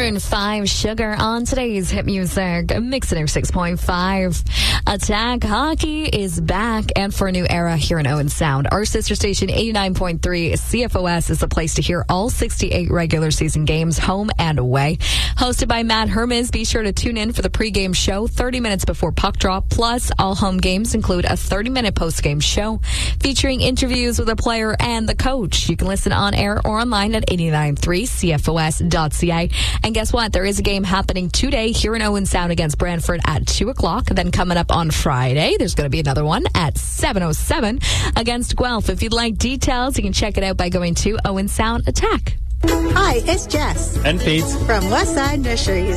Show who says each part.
Speaker 1: Maroon 5 Sugar on today's hit music, Mix It 6.5. Attack Hockey is back and for a new era here in Owen Sound. Our sister station 89.3 CFOS is the place to hear all 68 regular season games, home and away. Hosted by Matt Hermes, be sure to tune in for the pregame show 30 minutes before puck drop. Plus, all home games include a 30-minute postgame show featuring interviews with a player and the coach. You can listen on air or online at 893cfos.ca. And guess what? There is a game happening today here in Owen Sound against Brantford at 2 o'clock. Then coming up on Friday, there's going to be another one at 7:07 against Guelph. If you'd like details, you can check it out by going to Owen Sound Attack.
Speaker 2: Hi, it's Jess.
Speaker 3: And Pete.
Speaker 2: From Westside Nurseries.